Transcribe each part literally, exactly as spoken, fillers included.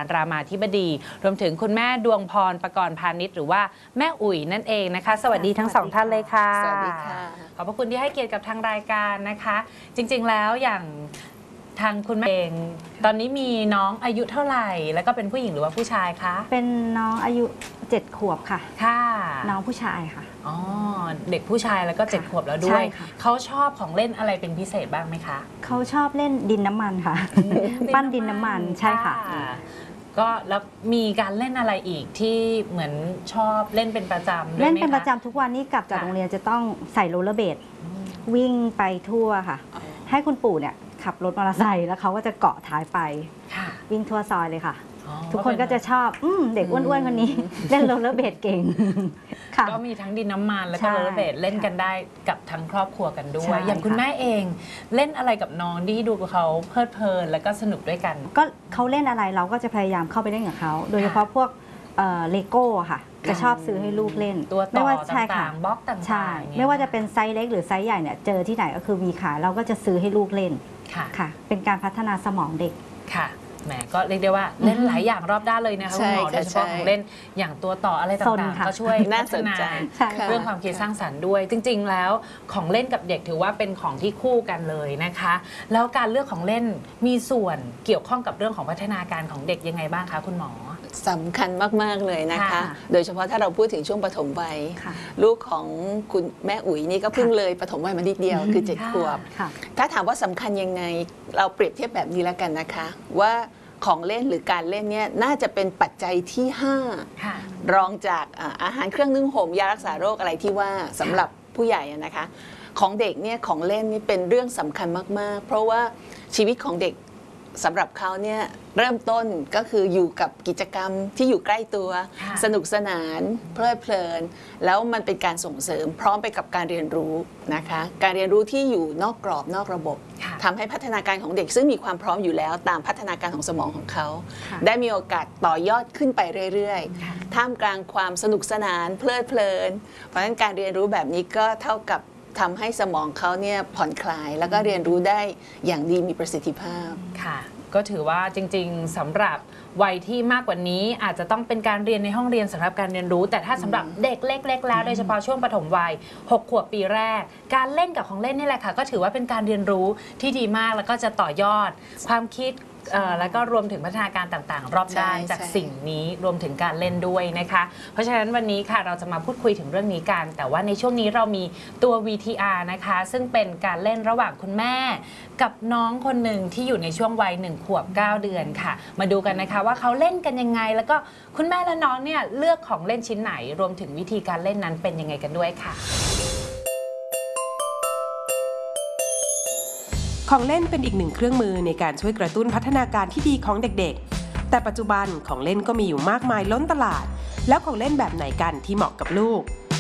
รามาธิบดีรวมถึงคุณแม่ดวงพรประกรณ์พาณิชย์หรือว่าแม่อุ๋ยนั่นเองนะคะสวัสดีทั้งสองท่านเลยค่ะสวัสดีค่ะขอบพระคุณที่ให้เกียรติกับทางรายการนะคะจริงๆแล้วอย่างทางคุณแม่เองตอนนี้มีน้องอายุเท่าไหร่แล้วก็เป็นผู้หญิงหรือว่าผู้ชายคะเป็นน้องอายุเจ็ดขวบค่ะค่ะน้องผู้ชายค่ะอ๋อเด็กผู้ชายแล้วก็เจ็ดขวบแล้วด้วยเขาชอบของเล่นอะไรเป็นพิเศษบ้างไหมคะเขาชอบเล่นดินน้ำมันค่ะปั้นดินน้ำมันใช่ค่ะก็แล้วมีการเล่นอะไรอีกที่เหมือนชอบเล่นเป็นประจำเล่นเป็นประจำทุกวันนี้กลับจากโรงเรียนจะต้องใส่โรลเลอร์เบดวิ่งไปทั่วค่ะให้คุณปู่เนี่ยขับรถมอเตอร์ไซค์แล้วเขาก็จะเกาะท้ายไปวิ่งทั่วซอยเลยค่ะทุกคนก็จะชอบอืเด็กอ้วนๆคนนี้เล่นโรลเลอร์เบดเก่งก็มีทั้งดินน้ำมันแล้วก็โรลเลอร์เบดเล่นกันได้กับทั้งครอบครัวกันด้วยอย่างคุณแม่เองเล่นอะไรกับน้องที่ดูเขาเพลิดเพลินแล้วก็สนุกด้วยกันก็เขาเล่นอะไรเราก็จะพยายามเข้าไปเล่นกับเขาโดยเฉพาะพวกเลโก้ค่ะจะชอบซื้อให้ลูกเล่นตัวต่อต่างๆบล็อกต่างๆใช่ไม่ว่าจะเป็นไซส์เล็กหรือไซส์ใหญ่เนี่ยเจอที่ไหนก็คือมีขายเราก็จะซื้อให้ลูกเล่นค่ะเป็นการพัฒนาสมองเด็กค่ะแหมก็เรียกได้ว่าเล่นหลายอย่างรอบด้านเลยนะคะคุณหมอโดยเฉพาะของเล่นอย่างตัวต่ออะไรต่างๆก็ช่วยพัฒนาเรื่องความคิดสร้างสรรค์ด้วยจริงๆแล้วของเล่นกับเด็กถือว่าเป็นของที่คู่กันเลยนะคะแล้วการเลือกของเล่นมีส่วนเกี่ยวข้องกับเรื่องของพัฒนาการของเด็กยังไงบ้างคะคุณหมอสำคัญมากๆเลยนะคะโดยเฉพาะถ้าเราพูดถึงช่วงปฐมวัยลูกของคุณแม่อุ๋ยนี่ก็เพิ่งเลยปฐมวัยมานิดเดียวคือเจ็ดขวบถ้าถามว่าสำคัญยังไงเราเปรียบเทียบแบบนี้แล้วกันนะคะว่าของเล่นหรือการเล่นเนี่ยน่าจะเป็นปัจจัยที่ห้ารองจากอาหารเครื่องนึ่งห่มยารักษาโรคอะไรที่ว่าสำหรับผู้ใหญ่นะคะของเด็กเนี่ยของเล่นนี่เป็นเรื่องสำคัญมากๆเพราะว่าชีวิตของเด็กสำหรับเขาเนี่ยเริ่มต้นก็คืออยู่กับกิจกรรมที่อยู่ใกล้ตัวสนุกสนานเพลิดเพลินแล้วมันเป็นการส่งเสริมพร้อมไปกับการเรียนรู้นะคะการเรียนรู้ที่อยู่นอกกรอบนอกระบบทำให้พัฒนาการของเด็กซึ่งมีความพร้อมอยู่แล้วตามพัฒนาการของสมองของเขาได้มีโอกาสต่อยอดขึ้นไปเรื่อยๆท่ามกลางความสนุกสนานเพลิดเพลินเพราะฉะนั้นการเรียนรู้แบบนี้ก็เท่ากับทำให้สมองเขาเนี่ยผ่อนคลายแล้วก็เรียนรู้ได้อย่างดีมีประสิทธิภาพค่ะก็ถือว่าจริงๆสำหรับวัยที่มากกว่านี้อาจจะต้องเป็นการเรียนในห้องเรียนสำหรับการเรียนรู้แต่ถ้าสำหรับเด็กเล็กๆแล้วโดยเฉพาะช่วงปฐมวัยหกขวบปีแรกการเล่นกับของเล่นนี่แหละค่ะก็ถือว่าเป็นการเรียนรู้ที่ดีมากแล้วก็จะต่อยอดความคิดแล้วก็รวมถึงพัฒนาการต่างๆรอบด้านจากสิ่งนี้รวมถึงการเล่นด้วยนะคะเพราะฉะนั้นวันนี้ค่ะเราจะมาพูดคุยถึงเรื่องนี้กันแต่ว่าในช่วงนี้เรามีตัว วี ที อาร์ นะคะซึ่งเป็นการเล่นระหว่างคุณแม่กับน้องคนหนึ่งที่อยู่ในช่วงวัยหนึ่งขวบเก้าเดือนค่ะมาดูกันนะคะว่าเขาเล่นกันยังไงแล้วก็คุณแม่และน้องเนี่ยเลือกของเล่นชิ้นไหนรวมถึงวิธีการเล่นนั้นเป็นยังไงกันด้วยค่ะของเล่นเป็นอีกหนึ่งเครื่องมือในการช่วยกระตุ้นพัฒนาการที่ดีของเด็กๆแต่ปัจจุบันของเล่นก็มีอยู่มากมายล้นตลาดแล้วของเล่นแบบไหนกันที่เหมาะกับลูก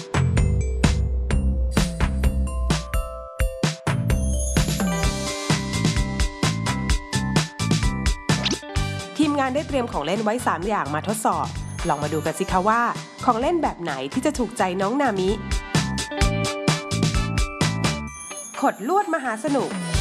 ทีมงานได้เตรียมของเล่นไว้สามอย่างมาทดสอบลองมาดูกันสิคะว่าของเล่นแบบไหนที่จะถูกใจน้องนามิขดลวดมหาสนุก